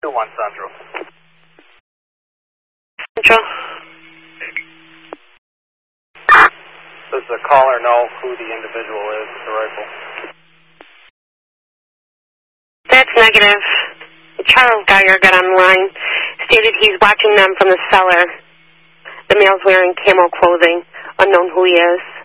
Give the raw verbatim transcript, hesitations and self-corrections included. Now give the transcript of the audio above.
to one Central. Central. Does the caller know who the individual is with the rifle? That's negative. Charles Geyer got on the line, stated he's watching them from the cellar. The male's wearing camo clothing, unknown who he is.